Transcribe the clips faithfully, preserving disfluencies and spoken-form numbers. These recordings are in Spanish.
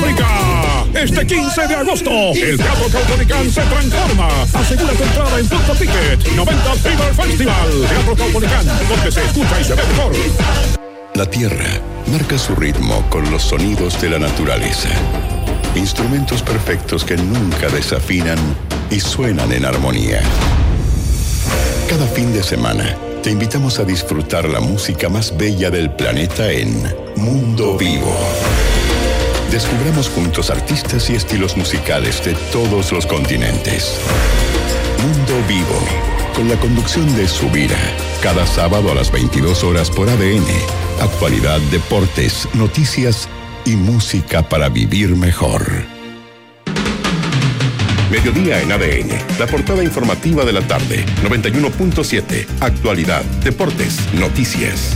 República. Este quince de agosto, el Teatro Caupolicán se transforma. Asegura tu entrada en Punto Ticket. noventa Fever Festival. Teatro Caupolicán, donde se escucha y se ve mejor. La tierra marca su ritmo con los sonidos de la naturaleza. Instrumentos perfectos que nunca desafinan y suenan en armonía. Cada fin de semana te invitamos a disfrutar la música más bella del planeta en Mundo Vivo. Descubramos juntos artistas y estilos musicales de todos los continentes. Mundo Vivo, con la conducción de Subira, cada sábado a las veintidós horas por A D N. Actualidad, deportes, noticias y música para vivir mejor. Mediodía en A D N, la portada informativa de la tarde, noventa y uno punto siete. Actualidad, deportes, noticias.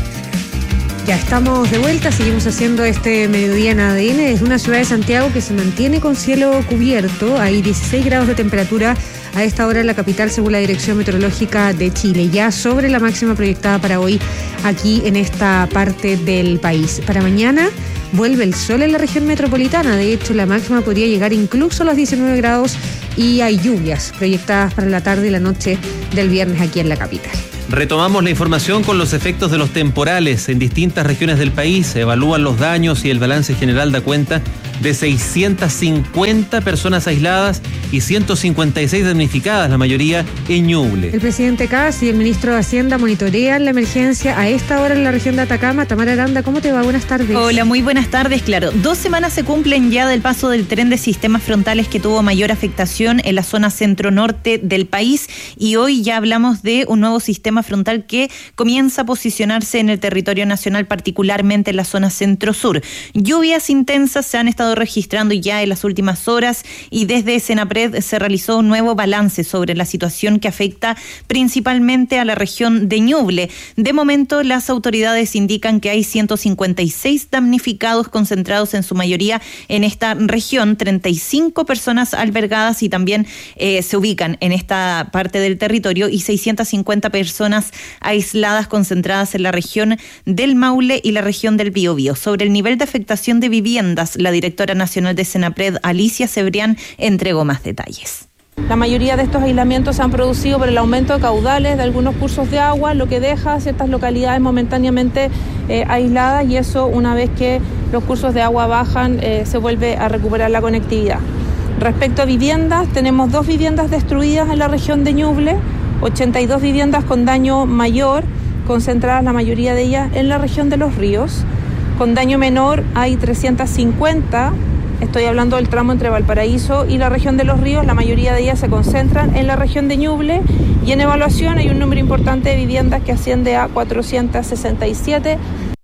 Ya estamos de vuelta, seguimos haciendo este mediodía en A D N desde una ciudad de Santiago que se mantiene con cielo cubierto. Hay dieciséis grados de temperatura a esta hora en la capital según la Dirección Meteorológica de Chile, ya sobre la máxima proyectada para hoy aquí en esta parte del país. Para mañana vuelve el sol en la región metropolitana, de hecho la máxima podría llegar incluso a los diecinueve grados y hay lluvias proyectadas para la tarde y la noche del viernes aquí en la capital. Retomamos la información con los efectos de los temporales en distintas regiones del país. Se evalúan los daños y el balance general da cuenta de seiscientas cincuenta personas aisladas y ciento cincuenta y seis damnificadas, la mayoría en Ñuble. El presidente Kast y el ministro de Hacienda monitorean la emergencia a esta hora en la región de Atacama. Tamara Aranda, ¿cómo te va? Buenas tardes. Hola, muy buenas tardes. Claro, dos semanas se cumplen ya del paso del tren de sistemas frontales que tuvo mayor afectación en la zona centro-norte del país y hoy ya hablamos de un nuevo sistema frontal que comienza a posicionarse en el territorio nacional, particularmente en la zona centro-sur. Lluvias intensas se han estado registrando ya en las últimas horas y desde Senapred se realizó un nuevo balance sobre la situación que afecta principalmente a la región de Ñuble. De momento, las autoridades indican que hay ciento cincuenta y seis damnificados concentrados en su mayoría en esta región, treinta y cinco personas albergadas y también eh, se ubican en esta parte del territorio y seiscientas cincuenta personas aisladas concentradas en la región del Maule y la región del Biobío. Sobre el nivel de afectación de viviendas, la directora nacional de Senapred, Alicia Cebrián, entregó más detalles. La mayoría de estos aislamientos se han producido por el aumento de caudales de algunos cursos de agua, lo que deja a ciertas localidades momentáneamente eh, aisladas y eso, una vez que los cursos de agua bajan, eh, se vuelve a recuperar la conectividad. Respecto a viviendas, tenemos dos viviendas destruidas en la región de Ñuble, ochenta y dos viviendas con daño mayor, concentradas la mayoría de ellas en la región de Los Ríos. Con daño menor hay trescientas cincuenta, estoy hablando del tramo entre Valparaíso y la región de Los Ríos, la mayoría de ellas se concentran en la región de Ñuble y en evaluación hay un número importante de viviendas que asciende a cuatrocientas sesenta y siete.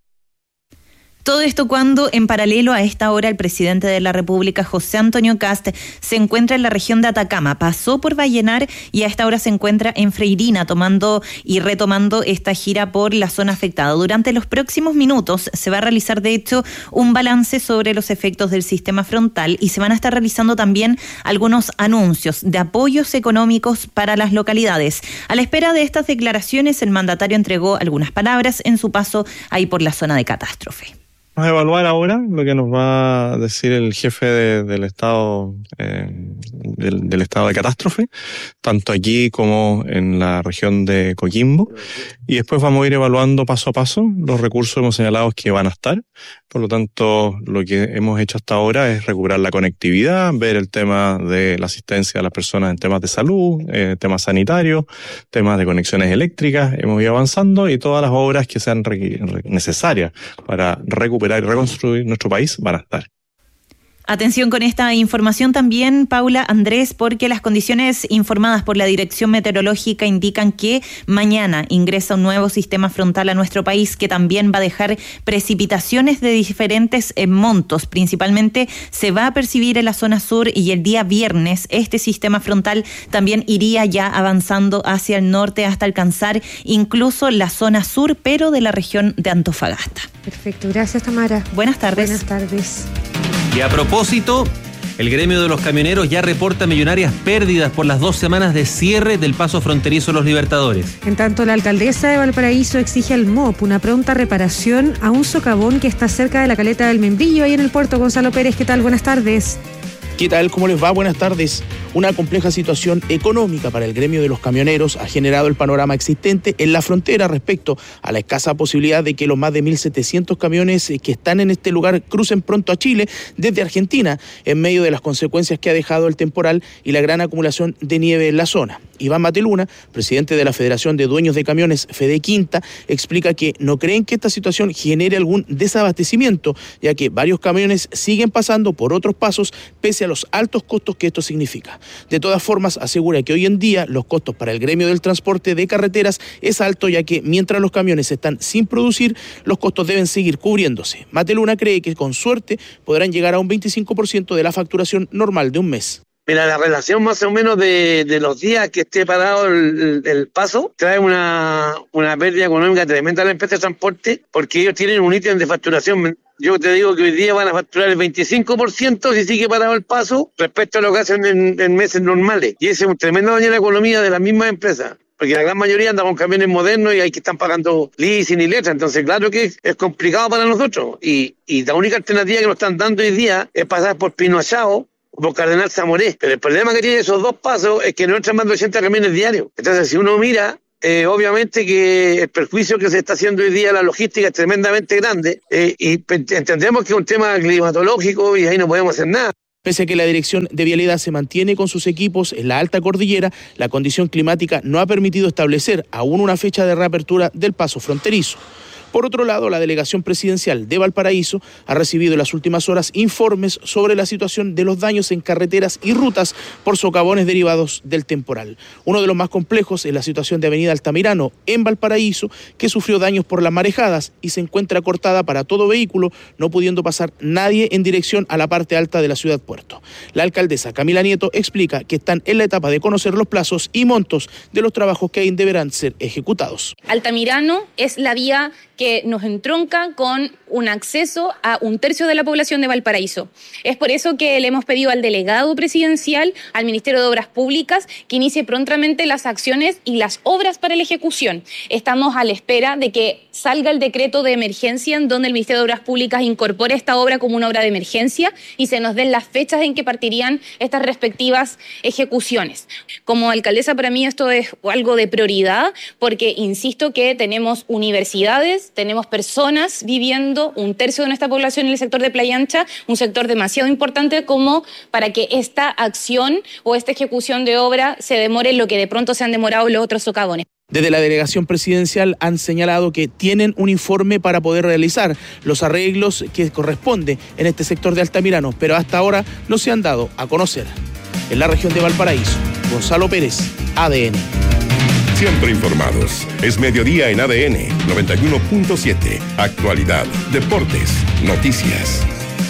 Todo esto cuando, en paralelo a esta hora, el presidente de la República, José Antonio Kast, se encuentra en la región de Atacama, pasó por Vallenar y a esta hora se encuentra en Freirina, tomando y retomando esta gira por la zona afectada. Durante los próximos minutos se va a realizar, de hecho, un balance sobre los efectos del sistema frontal y se van a estar realizando también algunos anuncios de apoyos económicos para las localidades. A la espera de estas declaraciones, el mandatario entregó algunas palabras en su paso ahí por la zona de catástrofe. Vamos a evaluar ahora lo que nos va a decir el jefe de, del estado eh, del, del estado de catástrofe, tanto aquí como en la región de Coquimbo, y después vamos a ir evaluando paso a paso los recursos hemos señalado que van a estar. Por lo tanto, lo que hemos hecho hasta ahora es recuperar la conectividad, ver el tema de la asistencia a las personas en temas de salud, eh, temas sanitarios, temas de conexiones eléctricas. Hemos ido avanzando y todas las obras que sean re- re- necesarias para recuperar y reconstruir nuestro país van a estar. Atención con esta información también, Paula, Andrés, porque las condiciones informadas por la Dirección Meteorológica indican que mañana ingresa un nuevo sistema frontal a nuestro país que también va a dejar precipitaciones de diferentes montos. Principalmente se va a percibir en la zona sur y el día viernes este sistema frontal también iría ya avanzando hacia el norte hasta alcanzar incluso la zona sur, pero de la región de Antofagasta. Perfecto, gracias Tamara. Buenas tardes. Buenas tardes. Y a propósito, El gremio de los camioneros ya reporta millonarias pérdidas por las dos semanas de cierre del paso fronterizo Los Libertadores. En tanto, la alcaldesa de Valparaíso exige al M O P una pronta reparación a un socavón que está cerca de la caleta del Membrillo, ahí en el puerto. Gonzalo Pérez, ¿qué tal? Buenas tardes. ¿Qué tal? ¿Cómo les va? Buenas tardes. Una compleja situación económica para el gremio de los camioneros ha generado el panorama existente en la frontera respecto a la escasa posibilidad de que los más de mil setecientos camiones que están en este lugar crucen pronto a Chile desde Argentina, en medio de las consecuencias que ha dejado el temporal y la gran acumulación de nieve en la zona. Iván Mateluna, presidente de la Federación de Dueños de Camiones, Fede Quinta, explica que no creen que esta situación genere algún desabastecimiento, ya que varios camiones siguen pasando por otros pasos pese a los altos costos que esto significa. De todas formas, asegura que hoy en día los costos para el gremio del transporte de carreteras es alto, ya que mientras los camiones están sin producir, los costos deben seguir cubriéndose. Mateluna cree que con suerte podrán llegar a un veinticinco por ciento de la facturación normal de un mes. Mira, la relación más o menos de, de los días que esté parado el, el, el paso trae una, una pérdida económica tremenda a la empresa de transporte, porque ellos tienen un ítem de facturación. Yo te digo que hoy día van a facturar el veinticinco por ciento si sigue parado el paso respecto a lo que hacen en, en meses normales. Y ese es un tremendo daño a la economía de las mismas empresas, porque la gran mayoría anda con camiones modernos y hay que están pagando leasing y letra. Entonces, claro que es, es complicado para nosotros. Y, y la única alternativa que nos están dando hoy día es pasar por Pino Achao, por Cardenal Zamoré. Pero el problema que tiene esos dos pasos es que no entran más de ochenta camiones diarios. Entonces, si uno mira, eh, obviamente que el perjuicio que se está haciendo hoy día a la logística es tremendamente grande, eh, y entendemos que es un tema climatológico y ahí no podemos hacer nada. Pese a que la Dirección de Vialidad se mantiene con sus equipos en la alta cordillera, la condición climática no ha permitido establecer aún una fecha de reapertura del paso fronterizo. Por otro lado, la delegación presidencial de Valparaíso ha recibido en las últimas horas informes sobre la situación de los daños en carreteras y rutas por socavones derivados del temporal. Uno de los más complejos es la situación de Avenida Altamirano en Valparaíso, que sufrió daños por las marejadas y se encuentra cortada para todo vehículo, no pudiendo pasar nadie en dirección a la parte alta de la ciudad puerto. La alcaldesa Camila Nieto explica que están en la etapa de conocer los plazos y montos de los trabajos que aún deberán ser ejecutados. Altamirano es la vía que nos entronca con un acceso a un tercio de la población de Valparaíso. Es por eso que le hemos pedido al delegado presidencial, al Ministerio de Obras Públicas, que inicie prontamente las acciones y las obras para la ejecución. Estamos a la espera de que salga el decreto de emergencia en donde el Ministerio de Obras Públicas incorpore esta obra como una obra de emergencia y se nos den las fechas en que partirían estas respectivas ejecuciones. Como alcaldesa, para mí esto es algo de prioridad, porque insisto que tenemos universidades, tenemos personas viviendo, un tercio de nuestra población en el sector de Playa Ancha, un sector demasiado importante como para que esta acción o esta ejecución de obra se demore lo que de pronto se han demorado los otros socavones. Desde la delegación presidencial han señalado que tienen un informe para poder realizar los arreglos que corresponde en este sector de Altamirano, pero hasta ahora no se han dado a conocer. En la región de Valparaíso, Gonzalo Pérez, A D N. Siempre informados. Es mediodía en A D N noventa y uno punto siete. Actualidad, deportes, noticias.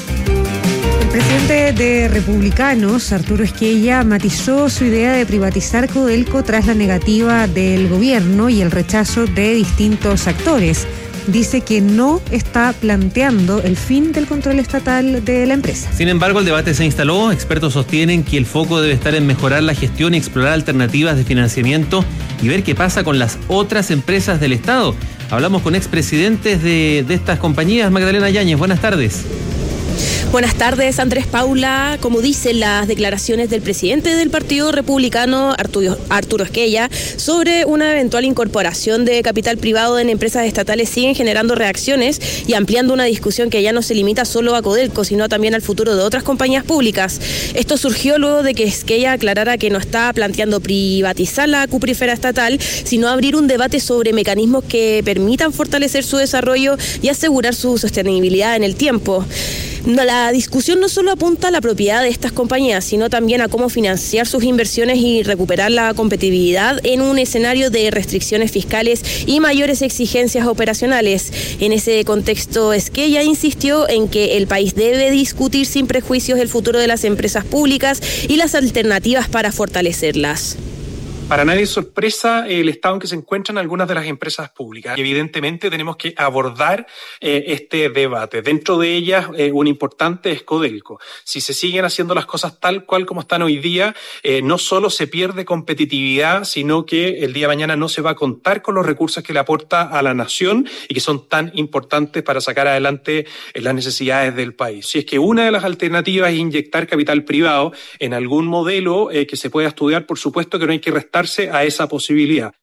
El presidente de Republicanos, Arturo Esquella, matizó su idea de privatizar Codelco tras la negativa del gobierno y el rechazo de distintos actores. Dice que no está planteando el fin del control estatal de la empresa. Sin embargo, el debate se instaló. Expertos sostienen que el foco debe estar en mejorar la gestión y explorar alternativas de financiamiento y ver qué pasa con las otras empresas del Estado. Hablamos con expresidentes de, de estas compañías. Magdalena Yáñez, buenas tardes. Buenas tardes, Andrés Paula. Como dicen las declaraciones del presidente del Partido Republicano, Arturo, Arturo Esquella, sobre una eventual incorporación de capital privado en empresas estatales, siguen generando reacciones y ampliando una discusión que ya no se limita solo a Codelco, sino también al futuro de otras compañías públicas. Esto surgió luego de que Esquella aclarara que no está planteando privatizar la cuprífera estatal, sino abrir un debate sobre mecanismos que permitan fortalecer su desarrollo y asegurar su sostenibilidad en el tiempo. La discusión no solo apunta a la propiedad de estas compañías, sino también a cómo financiar sus inversiones y recuperar la competitividad en un escenario de restricciones fiscales y mayores exigencias operacionales. En ese contexto, Esquella insistió en que el país debe discutir sin prejuicios el futuro de las empresas públicas y las alternativas para fortalecerlas. Para nadie es sorpresa el estado en que se encuentran algunas de las empresas públicas. Y evidentemente tenemos que abordar eh, este debate. Dentro de ellas, eh, un importante es Codelco. Si se siguen haciendo las cosas tal cual como están hoy día, eh, no solo se pierde competitividad, sino que el día de mañana no se va a contar con los recursos que le aporta a la nación y que son tan importantes para sacar adelante eh, las necesidades del país. Si es que una de las alternativas es inyectar capital privado en algún modelo eh, que se pueda estudiar, por supuesto que no hay que restar a esa posibilidad.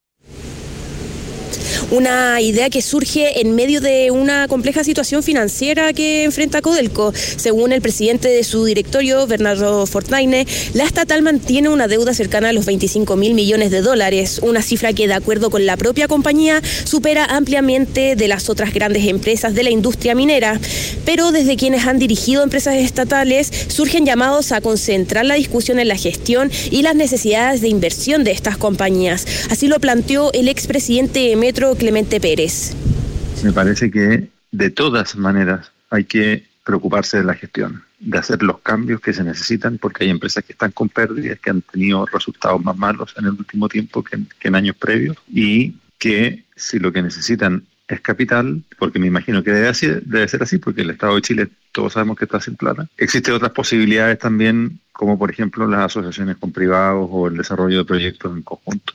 Una idea que surge en medio de una compleja situación financiera que enfrenta Codelco. Según el presidente de su directorio, Bernardo Fortnaine, la estatal mantiene una deuda cercana a los veinticinco mil millones de dólares, una cifra que, de acuerdo con la propia compañía, supera ampliamente de las otras grandes empresas de la industria minera. Pero desde quienes han dirigido empresas estatales surgen llamados a concentrar la discusión en la gestión y las necesidades de inversión de estas compañías. Así lo planteó el expresidente de Metro, Clemente Pérez. Me parece que de todas maneras hay que preocuparse de la gestión, de hacer los cambios que se necesitan, porque hay empresas que están con pérdidas, que han tenido resultados más malos en el último tiempo que en, que en años previos, y que si lo que necesitan es capital, porque me imagino que debe, así, debe ser así, porque el Estado de Chile todos sabemos que está sin plata. Existen otras posibilidades también, como por ejemplo las asociaciones con privados o el desarrollo de proyectos en conjunto.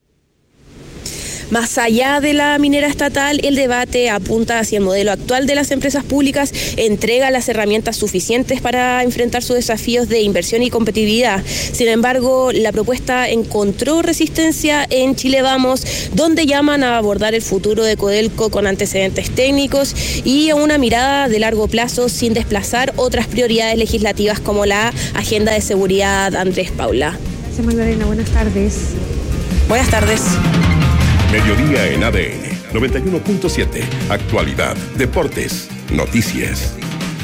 Más allá de la minera estatal, el debate apunta hacia el modelo actual de las empresas públicas, entrega las herramientas suficientes para enfrentar sus desafíos de inversión y competitividad. Sin embargo, la propuesta encontró resistencia en Chile Vamos, donde llaman a abordar el futuro de Codelco con antecedentes técnicos y a una mirada de largo plazo sin desplazar otras prioridades legislativas como la agenda de seguridad. Andrés Paula. Gracias, Magdalena. Buenas tardes. Buenas tardes. Mediodía en A D N, noventa y uno punto siete. Actualidad, deportes, noticias.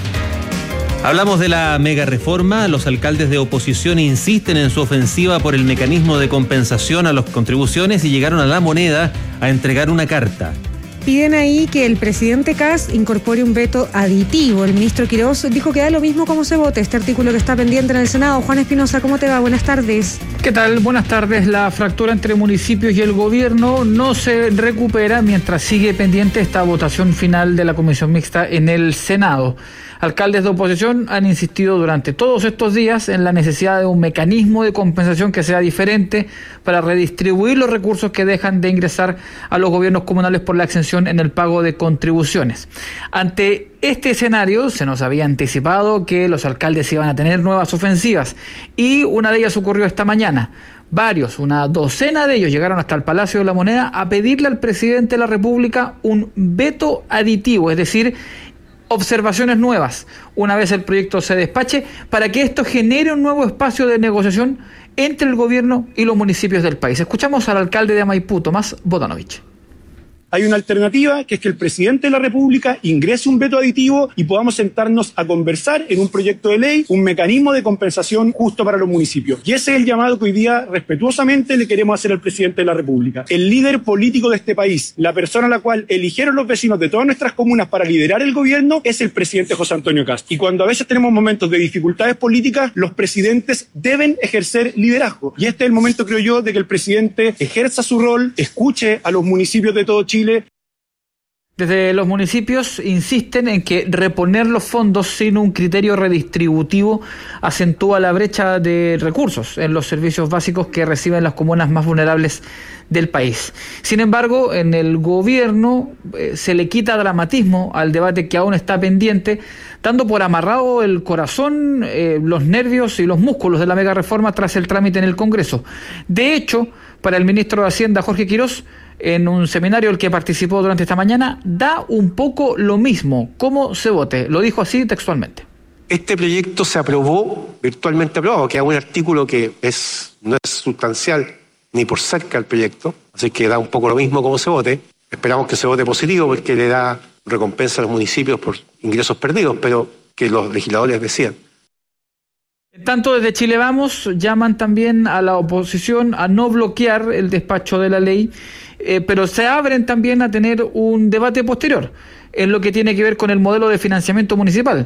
Hablamos de la mega reforma. Los alcaldes de oposición insisten en su ofensiva por el mecanismo de compensación a las contribuciones y llegaron a La Moneda a entregar una carta. Piden ahí que el presidente Kast incorpore un veto aditivo. El ministro Quirós dijo que da lo mismo cómo se vote este artículo que está pendiente en el Senado. Juan Espinosa, ¿cómo te va? Buenas tardes. ¿Qué tal? Buenas tardes. La fractura entre municipios y el gobierno no se recupera mientras sigue pendiente esta votación final de la comisión mixta en el Senado. Alcaldes de oposición han insistido durante todos estos días en la necesidad de un mecanismo de compensación que sea diferente para redistribuir los recursos que dejan de ingresar a los gobiernos comunales por la exención en el pago de contribuciones. Ante este escenario se nos había anticipado que los alcaldes iban a tener nuevas ofensivas y una de ellas ocurrió esta mañana. Varios, una docena de ellos llegaron hasta el Palacio de la Moneda a pedirle al presidente de la República un veto aditivo, es decir, observaciones nuevas, una vez el proyecto se despache, para que esto genere un nuevo espacio de negociación entre el gobierno y los municipios del país. Escuchamos al alcalde de Maipú, Tomás Bodanovich. Hay una alternativa, que es que el presidente de la República ingrese un veto aditivo y podamos sentarnos a conversar en un proyecto de ley, un mecanismo de compensación justo para los municipios. Y ese es el llamado que hoy día respetuosamente le queremos hacer al presidente de la República. El líder político de este país, la persona a la cual eligieron los vecinos de todas nuestras comunas para liderar el gobierno, es el presidente José Antonio Kast. Y cuando a veces tenemos momentos de dificultades políticas, los presidentes deben ejercer liderazgo. Y este es el momento, creo yo, de que el presidente ejerza su rol, escuche a los municipios de todo Chile. Desde los municipios insisten en que reponer los fondos sin un criterio redistributivo acentúa la brecha de recursos en los servicios básicos que reciben las comunas más vulnerables del país. Sin embargo, en el gobierno eh, se le quita dramatismo al debate que aún está pendiente, dando por amarrado el corazón, eh, los nervios y los músculos de la mega reforma tras el trámite en el Congreso. De hecho, para el ministro de Hacienda, Jorge Quirós, en un seminario al que participó durante esta mañana, da un poco lo mismo cómo se vote. Lo dijo así textualmente. Este proyecto se aprobó, virtualmente aprobado, que es un artículo que es, no es sustancial ni por cerca el proyecto, así que da un poco lo mismo cómo se vote. Esperamos que se vote positivo porque le da recompensa a los municipios por ingresos perdidos, pero que los legisladores decidan. Tanto desde Chile Vamos llaman también a la oposición a no bloquear el despacho de la ley, eh, pero se abren también a tener un debate posterior en lo que tiene que ver con el modelo de financiamiento municipal,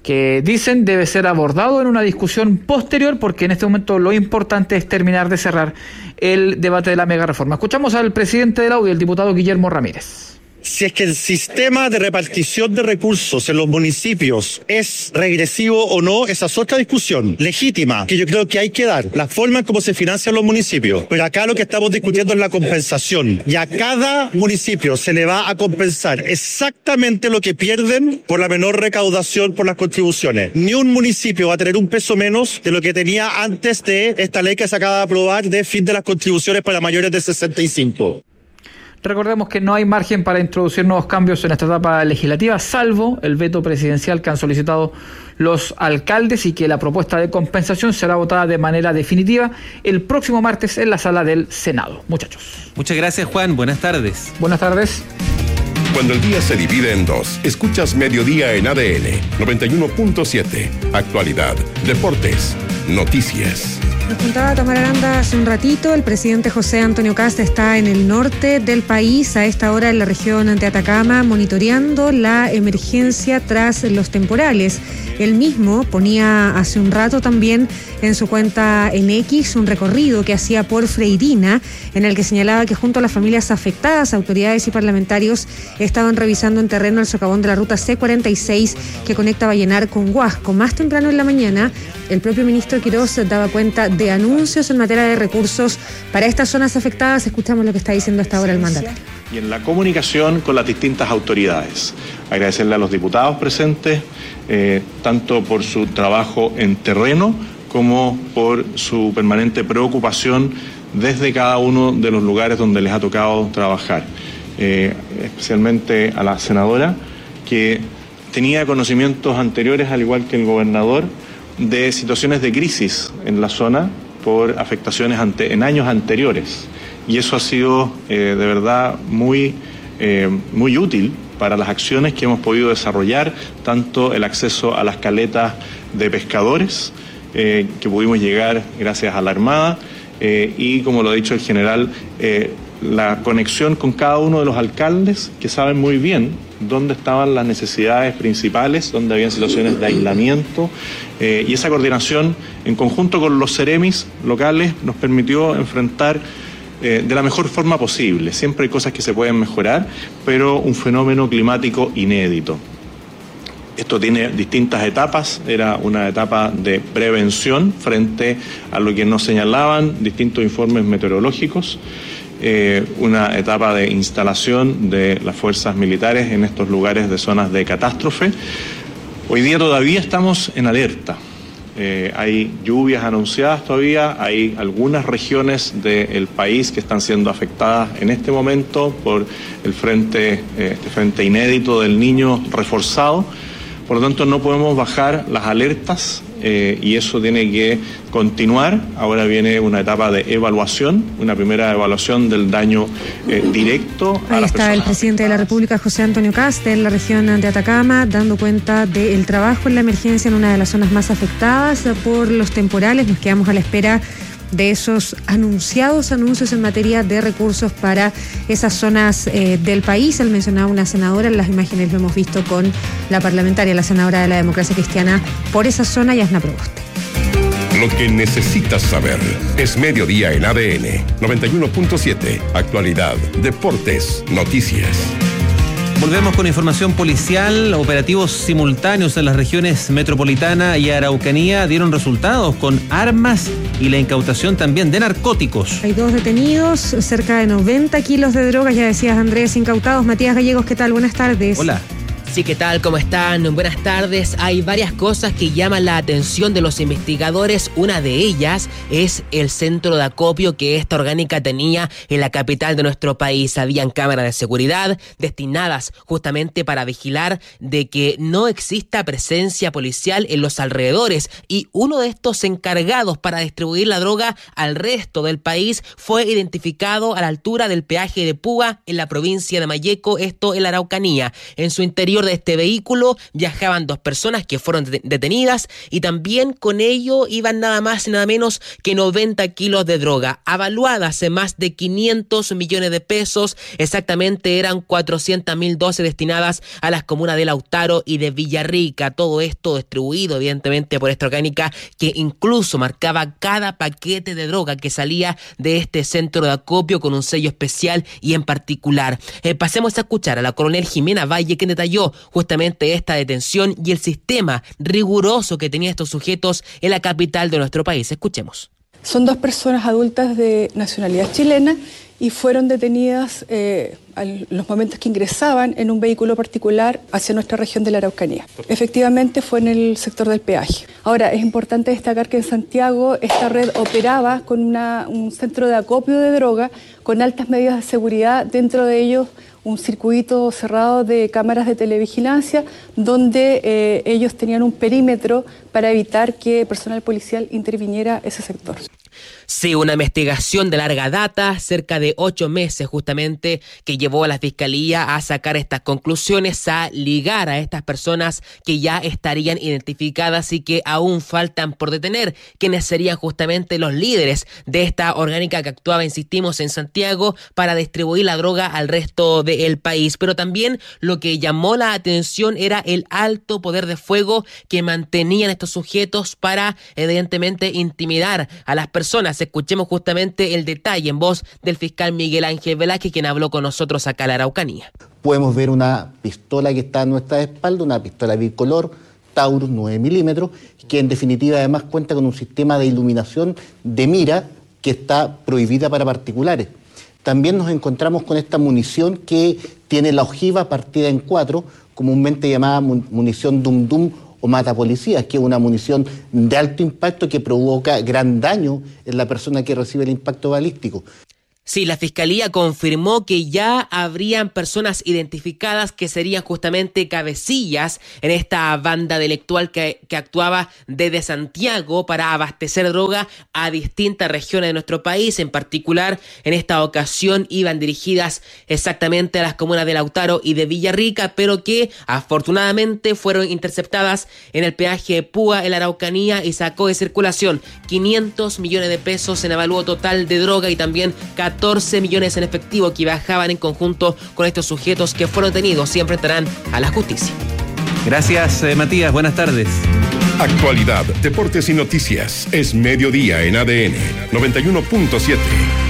que dicen debe ser abordado en una discusión posterior, porque en este momento lo importante es terminar de cerrar el debate de la mega reforma. Escuchamos al presidente de la U D I, el diputado Guillermo Ramírez. Si es que el sistema de repartición de recursos en los municipios es regresivo o no, esa es otra discusión legítima que yo creo que hay que dar, la forma en cómo se financian los municipios. Pero acá lo que estamos discutiendo es la compensación, y a cada municipio se le va a compensar exactamente lo que pierden por la menor recaudación por las contribuciones. Ni un municipio va a tener un peso menos de lo que tenía antes de esta ley que se acaba de aprobar de fin de las contribuciones para mayores de sesenta y cinco. Recordemos que no hay margen para introducir nuevos cambios en esta etapa legislativa, salvo el veto presidencial que han solicitado los alcaldes, y que la propuesta de compensación será votada de manera definitiva el próximo martes en la sala del Senado. Muchachos. Muchas gracias, Juan. Buenas tardes. Buenas tardes. Cuando el día se divide en dos, escuchas Mediodía en A D N noventa y uno punto siete. Actualidad, deportes, noticias. Nos contaba Tamara Aranda hace un ratito, el presidente José Antonio Kast está en el norte del país, a esta hora en la región de Atacama, monitoreando la emergencia tras los temporales. Él mismo ponía hace un rato también en su cuenta en X un recorrido que hacía por Freirina, en el que señalaba que junto a las familias afectadas, autoridades y parlamentarios estaban revisando en terreno el socavón de la ruta C cuarenta y seis que conecta Vallenar con Huasco. Más temprano en la mañana, el propio ministro Quirós daba cuenta de anuncios en materia de recursos para estas zonas afectadas. Escuchamos lo que está diciendo hasta ahora el mandatario. Y en la comunicación con las distintas autoridades. Agradecerle a los diputados presentes, eh, tanto por su trabajo en terreno como por su permanente preocupación desde cada uno de los lugares donde les ha tocado trabajar. Eh, especialmente a la senadora, que tenía conocimientos anteriores, al igual que el gobernador, de situaciones de crisis en la zona por afectaciones ante, en años anteriores. Y eso ha sido eh, de verdad muy, eh, muy útil para las acciones que hemos podido desarrollar, tanto el acceso a las caletas de pescadores, eh, que pudimos llegar gracias a la Armada, eh, y como lo ha dicho el general, eh, la conexión con cada uno de los alcaldes, que saben muy bien dónde estaban las necesidades principales, dónde habían situaciones de aislamiento, eh, y esa coordinación en conjunto con los Ceremis locales nos permitió enfrentar eh, de la mejor forma posible. Siempre hay cosas que se pueden mejorar, pero un fenómeno climático inédito. Esto tiene distintas etapas, era una etapa de prevención frente a lo que nos señalaban distintos informes meteorológicos, eh, una etapa de instalación de las fuerzas militares en estos lugares de zonas de catástrofe. Hoy día todavía estamos en alerta. Eh, hay lluvias anunciadas todavía, hay algunas regiones del país que están siendo afectadas en este momento por el frente, eh, este frente inédito del Niño reforzado. Por lo tanto, no podemos bajar las alertas, eh, y eso tiene que continuar. Ahora viene una etapa de evaluación, una primera evaluación del daño eh, directo a Ahí las está personas. el presidente de la República, José Antonio Kast, en la región de Atacama, dando cuenta del trabajo en la emergencia en una de las zonas más afectadas por los temporales. Nos quedamos a la espera de esos anunciados anuncios en materia de recursos para esas zonas eh, del país. Él mencionaba una senadora, en las imágenes lo hemos visto con la parlamentaria, la senadora de la Democracia Cristiana por esa zona, Yasna Proboste. Lo que necesitas saber es Mediodía en A D N noventa y uno punto siete. Actualidad, deportes, noticias. Volvemos con información policial. Operativos simultáneos en las regiones metropolitana y Araucanía dieron resultados con armas y la incautación también de narcóticos. Hay dos detenidos, cerca de noventa kilos de drogas, ya decías, Andrés, incautados. Matías Gallegos, ¿qué tal? Buenas tardes. Hola. Sí, ¿qué tal? ¿Cómo están? Buenas tardes. Hay varias cosas que llaman la atención de los investigadores. Una de ellas es el centro de acopio que esta orgánica tenía en la capital de nuestro país. Habían cámaras de seguridad destinadas justamente para vigilar de que no exista presencia policial en los alrededores, y uno de estos encargados para distribuir la droga al resto del país fue identificado a la altura del peaje de Puga en la provincia de Malleco, esto en la Araucanía. En su interior interior de este vehículo viajaban dos personas que fueron detenidas y también con ello iban nada más y nada menos que noventa kilos de droga, avaluadas en más de quinientos millones de pesos. Exactamente eran cuatrocientas mil dosis destinadas a las comunas de Lautaro y de Villarrica. Todo esto distribuido evidentemente por esta orgánica que incluso marcaba cada paquete de droga que salía de este centro de acopio con un sello especial y en particular. Eh, pasemos a escuchar a la coronel Jimena Valle, quien detalló justamente esta detención y el sistema riguroso que tenían estos sujetos en la capital de nuestro país. Escuchemos. Son dos personas adultas de nacionalidad chilena y fueron detenidas eh, en los momentos que ingresaban en un vehículo particular hacia nuestra región de la Araucanía. Efectivamente fue en el sector del peaje. Ahora, es importante destacar que en Santiago esta red operaba con una, un centro de acopio de droga con altas medidas de seguridad, dentro de ellos un circuito cerrado de cámaras de televigilancia donde eh, ellos tenían un perímetro para evitar que personal policial interviniera ese sector. Sí, una investigación de larga data, cerca de ocho meses justamente, que llevó a la Fiscalía a sacar estas conclusiones, a ligar a estas personas que ya estarían identificadas y que aún faltan por detener, quienes serían justamente los líderes de esta orgánica que actuaba, insistimos, en Santiago para distribuir la droga al resto del país. Pero también lo que llamó la atención era el alto poder de fuego que mantenían estos sujetos para, evidentemente, intimidar a las personas. Escuchemos justamente el detalle en voz del fiscal Miguel Ángel Velázquez, quien habló con nosotros acá en la Araucanía. Podemos ver una pistola que está a nuestra espalda, una pistola bicolor, Taurus nueve milímetros, que en definitiva además cuenta con un sistema de iluminación de mira que está prohibida para particulares. También nos encontramos con esta munición que tiene la ojiva partida en cuatro, comúnmente llamada munición Dum Dum o mata policías, que es una munición de alto impacto que provoca gran daño en la persona que recibe el impacto balístico. Sí, la Fiscalía confirmó que ya habrían personas identificadas que serían justamente cabecillas en esta banda delictual que, que actuaba desde Santiago para abastecer droga a distintas regiones de nuestro país. En particular, en esta ocasión iban dirigidas exactamente a las comunas de Lautaro y de Villarrica, pero que afortunadamente fueron interceptadas en el peaje de Púa, en la Araucanía, y sacó de circulación quinientos millones de pesos en avalúo total de droga y también catorce millones en efectivo que viajaban en conjunto con estos sujetos que fueron detenidos. Siempre estarán a la justicia. Gracias, eh, Matías. Buenas tardes. Actualidad, deportes y noticias. Es mediodía en A D N noventa y uno punto siete.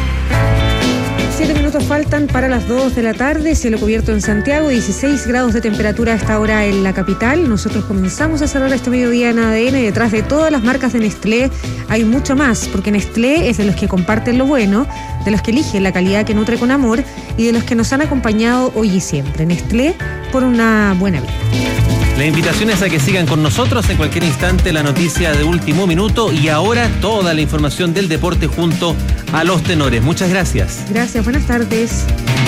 Siete minutos faltan para las dos de la tarde, cielo cubierto en Santiago, dieciséis grados de temperatura a esta hora en la capital. Nosotros comenzamos a cerrar este mediodía en A D N. Detrás de todas las marcas de Nestlé hay mucho más, porque Nestlé es de los que comparten lo bueno, de los que eligen la calidad que nutre con amor y de los que nos han acompañado hoy y siempre. Nestlé, por una buena vida. La invitación es a que sigan con nosotros en cualquier instante la noticia de último minuto y ahora toda la información del deporte junto a los tenores. Muchas gracias. Gracias, buenas tardes.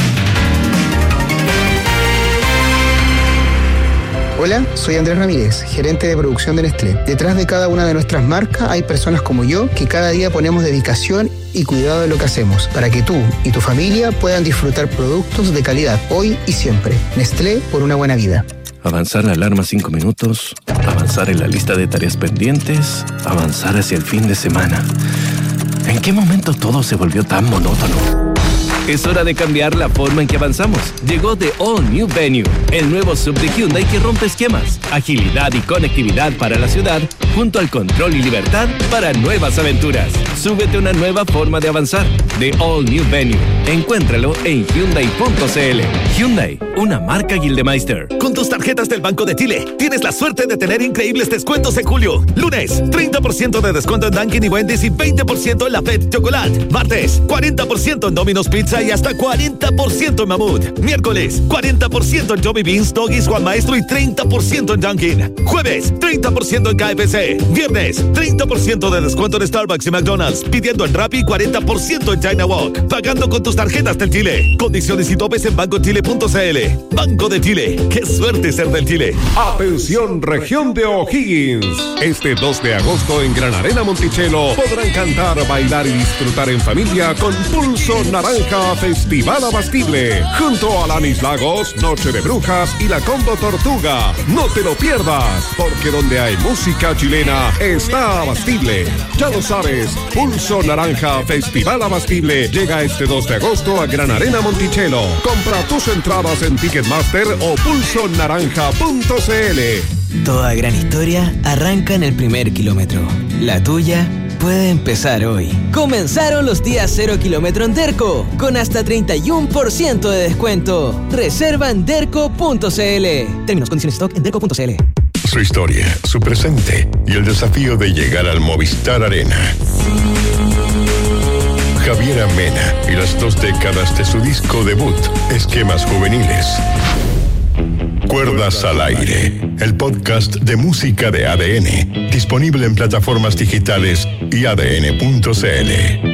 Hola, soy Andrés Ramírez, gerente de producción de Nestlé. Detrás de cada una de nuestras marcas hay personas como yo que cada día ponemos dedicación y cuidado de lo que hacemos para que tú y tu familia puedan disfrutar productos de calidad hoy y siempre. Nestlé, por una buena vida. Avanzar la alarma cinco minutos, avanzar en la lista de tareas pendientes, avanzar hacia el fin de semana. ¿En qué momento todo se volvió tan monótono? Es hora de cambiar la forma en que avanzamos. Llegó The All New Venue, el nuevo sub de Hyundai que rompe esquemas, agilidad y conectividad para la ciudad, junto al control y libertad para nuevas aventuras. Súbete a una nueva forma de avanzar. The All New Venue. Encuéntralo en Hyundai punto c l. Hyundai, una marca Gildemeister. Con tus tarjetas del Banco de Chile, tienes la suerte de tener increíbles descuentos en julio. Lunes, treinta por ciento de descuento en Dunkin' y Wendy's y veinte por ciento en la Fed Chocolate. Martes, cuarenta por ciento en Domino's Pizza y hasta cuarenta por ciento en Mamut. Miércoles, cuarenta por ciento en Joey Beans, Doggies, Juan Maestro y treinta por ciento en Dunkin'. Jueves, treinta por ciento en K F C. Viernes, treinta por ciento de descuento en Starbucks y McDonald's. Pidiendo en Rappi, cuarenta por ciento en China Walk. Pagando con tus tarjetas del Chile. Condiciones y topes en banco chile punto c l. Banco de Chile. ¡Qué suerte ser del Chile! Atención, región de O'Higgins. Este dos de agosto en Gran Arena Monticello podrán cantar, bailar y disfrutar en familia con Pulso Naranja Naranja Festival Abastible. Junto a Lanis Lagos, Noche de Brujas y la Combo Tortuga. No te lo pierdas, porque donde hay música chilena está Abastible. Ya lo sabes, Pulso Naranja Festival Abastible llega este dos de agosto a Gran Arena Monticello. Compra tus entradas en Ticketmaster o pulso naranja punto c l. Toda gran historia arranca en el primer kilómetro. La tuya puede empezar hoy. Comenzaron los días cero kilómetro en Derco, con hasta treinta y uno por ciento de descuento. Reserva en derco punto c l. Términos, condiciones, stock en derco punto c l. Su historia, su presente y el desafío de llegar al Movistar Arena. Javiera Mena y las dos décadas de su disco debut, Esquemas Juveniles. Cuerdas al Aire, el podcast de música de A D N, disponible en plataformas digitales y a d n punto c l.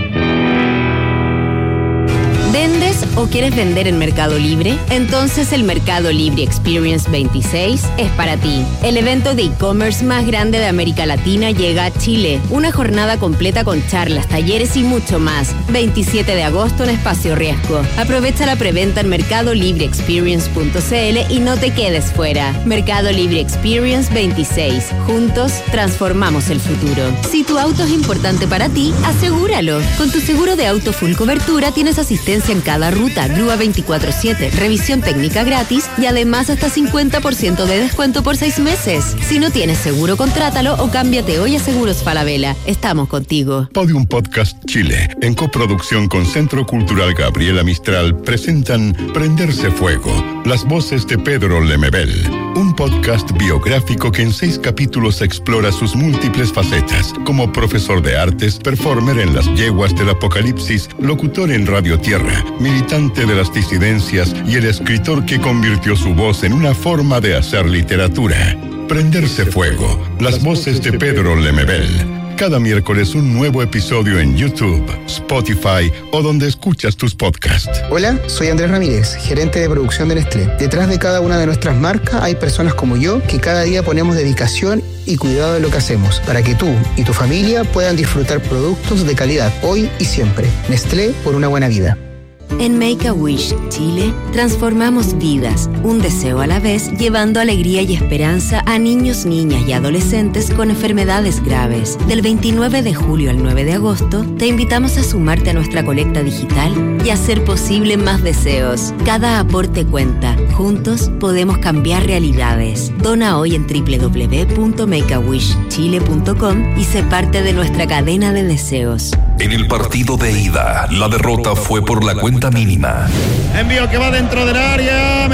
¿Vendes o quieres vender en Mercado Libre? Entonces el Mercado Libre Experience veintiséis es para ti. El evento de e-commerce más grande de América Latina llega a Chile. Una jornada completa con charlas, talleres y mucho más. veintisiete de agosto en Espacio Riesgo. Aprovecha la preventa en mercado libre experience punto c l y no te quedes fuera. Mercado Libre Experience veintiséis. Juntos transformamos el futuro. Si tu auto es importante para ti, asegúralo. Con tu seguro de auto full cobertura tienes asistencia en cada ruta, grúa veinticuatro siete, revisión técnica gratis y además hasta cincuenta por ciento de descuento por seis meses. Si no tienes seguro, contrátalo o cámbiate hoy a Seguros Falabella. Estamos contigo. Podium Podcast Chile, en coproducción con Centro Cultural Gabriela Mistral, presentan Prenderse Fuego, las voces de Pedro Lemebel, un podcast biográfico que en seis capítulos explora sus múltiples facetas, como profesor de artes, performer en las yeguas del apocalipsis, locutor en Radio Tierra, militante de las disidencias y el escritor que convirtió su voz en una forma de hacer literatura. Prenderse Fuego, las voces de Pedro Lemebel. Cada miércoles un nuevo episodio en YouTube, Spotify o donde escuchas tus podcasts. Hola, soy Andrés Ramírez, gerente de producción de Nestlé. Detrás de cada una de nuestras marcas hay personas como yo que cada día ponemos dedicación y cuidado de lo que hacemos para que tú y tu familia puedan disfrutar productos de calidad hoy y siempre. Nestlé, por una buena vida. En Make-A-Wish Chile transformamos vidas, un deseo a la vez, llevando alegría y esperanza a niños, niñas y adolescentes con enfermedades graves. Del veintinueve de julio al nueve de agosto, te invitamos a sumarte a nuestra colecta digital y hacer posible más deseos. Cada aporte cuenta. Juntos podemos cambiar realidades. Dona hoy en doble u doble u doble u punto make a wish chile punto com y sé parte de nuestra cadena de deseos. En el partido de ida, la derrota fue por la cuenta mínima. Envío que va dentro del área.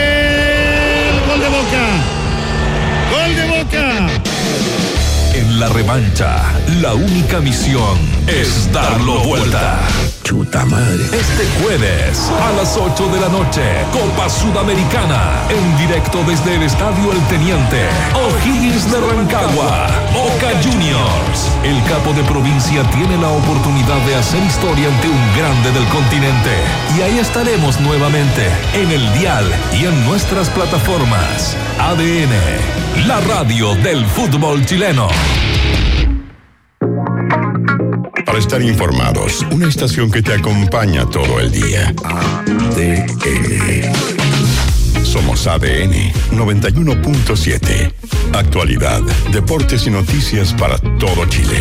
Merentiel. Gol de Boca. Gol de Boca. En la revancha, la única misión es darlo vuelta. Chuta madre. Este jueves a las ocho de la noche, Copa Sudamericana, en directo desde el Estadio El Teniente, O'Higgins de Rancagua, Boca Juniors. El capo de provincia tiene la oportunidad de hacer historia ante un grande del continente. Y ahí estaremos nuevamente, en el dial y en nuestras plataformas. A D N, la radio del fútbol chileno. Para estar informados, una estación que te acompaña todo el día. A D N. Somos A D N noventa y uno punto siete. Actualidad, deportes y noticias para todo Chile.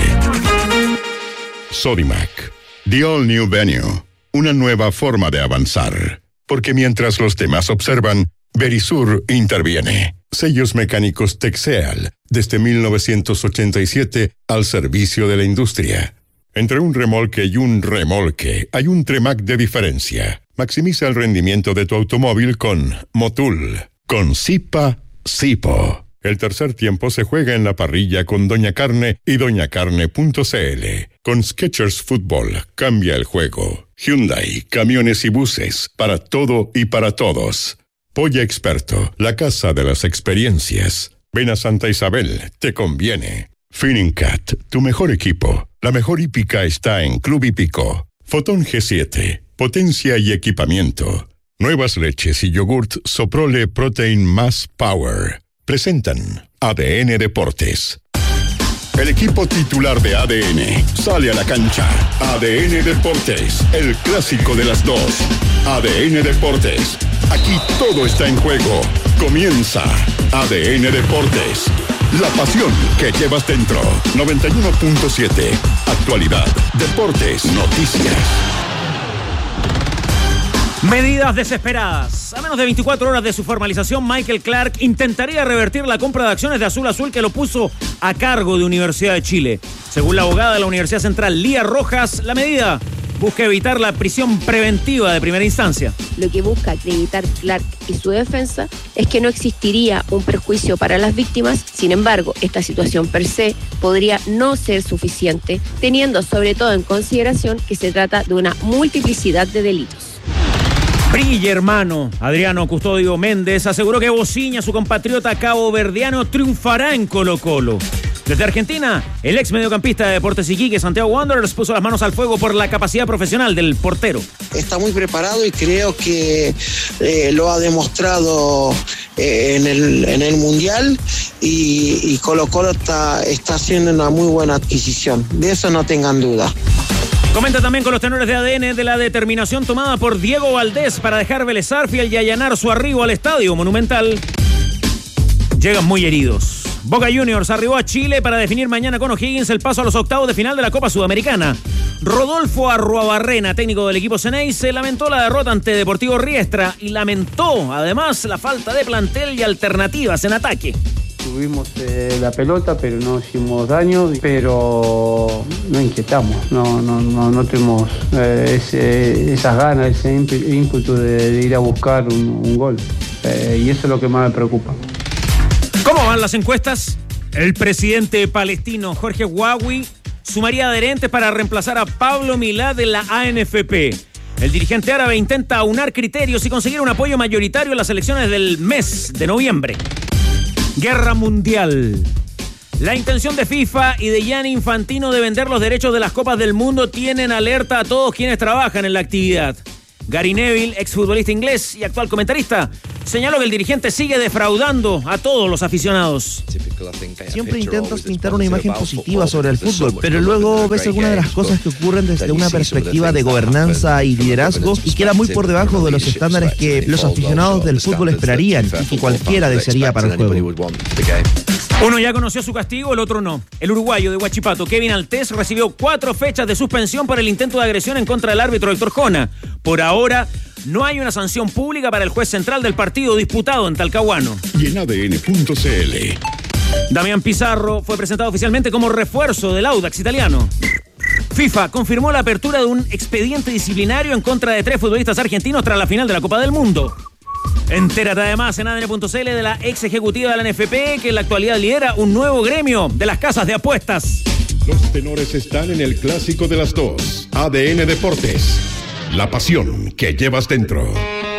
Sodimac, the all new venue. Una nueva forma de avanzar. Porque mientras los demás observan, Verisur interviene. Sellos mecánicos Texeal, desde mil novecientos ochenta y siete al servicio de la industria. Entre un remolque y un remolque hay un Tremac de diferencia. Maximiza el rendimiento de tu automóvil con Motul. Con Zipa, Zipo. El tercer tiempo se juega en la parrilla con Doña Carne y doña carne punto c l. Con Skechers Fútbol, cambia el juego. Hyundai, camiones y buses, para todo y para todos. Polla Experto, la casa de las experiencias. Ven a Santa Isabel, te conviene. Finincat, tu mejor equipo. La mejor hípica está en Club Hípico. Fotón G siete, potencia y equipamiento. Nuevas leches y yogurt Soprole Protein más Power. Presentan A D N Deportes. El equipo titular de A D N sale a la cancha. A D N Deportes, el clásico de las dos. A D N Deportes, aquí todo está en juego. Comienza A D N Deportes. La pasión que llevas dentro. noventa y uno punto siete. Actualidad, deportes, noticias. Medidas desesperadas. A menos de veinticuatro horas de su formalización, Michael Clark intentaría revertir la compra de acciones de Azul Azul que lo puso a cargo de Universidad de Chile. Según la abogada de la Universidad Central, Lía Rojas, la medida busca evitar la prisión preventiva de primera instancia. Lo que busca acreditar Clark y su defensa es que no existiría un perjuicio para las víctimas. Sin embargo, esta situación per se podría no ser suficiente, teniendo sobre todo en consideración que se trata de una multiplicidad de delitos. Brille, hermano. Adriano Custodio Méndez aseguró que Bociña, su compatriota caboverdiano, triunfará en Colo-Colo. Desde Argentina, el ex mediocampista de Deportes Iquique, Santiago Wanderers, puso las manos al fuego por la capacidad profesional del portero. Está muy preparado y creo que eh, lo ha demostrado eh, en, el, en el Mundial y, y Colo-Colo está, está haciendo una muy buena adquisición. De eso no tengan duda. Comenta también con los tenores de A D N de la determinación tomada por Diego Valdés para dejar Vélez Sarsfield y allanar su arribo al Estadio Monumental. Llegan muy heridos. Boca Juniors arribó a Chile para definir mañana con O'Higgins el paso a los octavos de final de la Copa Sudamericana. Rodolfo Arruabarrena, técnico del equipo Ceney, se lamentó la derrota ante Deportivo Riestra y lamentó además la falta de plantel y alternativas en ataque. Tuvimos eh, la pelota, pero no hicimos daño, pero no inquietamos, no, no, no, no tuvimos eh, ese, esas ganas, ese ímpetu de, de ir a buscar un, un gol. Eh, y eso es lo que más me preocupa. ¿Cómo van las encuestas? El presidente palestino Jorge Huawi sumaría adherentes para reemplazar a Pablo Milad de la A N F P. El dirigente árabe intenta aunar criterios y conseguir un apoyo mayoritario en las elecciones del mes de noviembre. Guerra mundial. La intención de FIFA y de Gianni Infantino de vender los derechos de las Copas del Mundo tienen alerta a todos quienes trabajan en la actividad. Gary Neville, exfutbolista inglés y actual comentarista, señaló que el dirigente sigue defraudando a todos los aficionados. Siempre intentas pintar una imagen positiva sobre el fútbol, pero luego ves algunas de las cosas que ocurren desde una perspectiva de gobernanza y liderazgo y queda muy por debajo de los estándares que los aficionados del fútbol esperarían y que cualquiera desearía para el juego. Uno ya conoció su castigo, el otro no. El uruguayo de Huachipato, Kevin Altés, recibió cuatro fechas de suspensión por el intento de agresión en contra del árbitro Héctor Jona. Por ahora, no hay una sanción pública para el juez central del partido disputado en Talcahuano. Y en A D N punto C L. Damián Pizarro fue presentado oficialmente como refuerzo del Audax italiano. FIFA confirmó la apertura de un expediente disciplinario en contra de tres futbolistas argentinos tras la final de la Copa del Mundo. Entérate además en A D N punto C L de la ex ejecutiva de la N F P que en la actualidad lidera un nuevo gremio de las casas de apuestas. Los tenores están en el clásico de las dos. A D N Deportes. La pasión que llevas dentro.